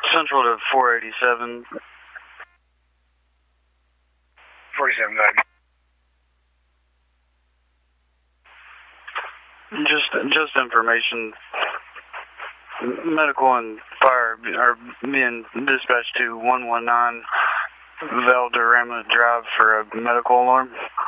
Central to 487. 47, go ahead. Just information. Medical and fire are being dispatched to 119 Valderrama Drive for a medical alarm.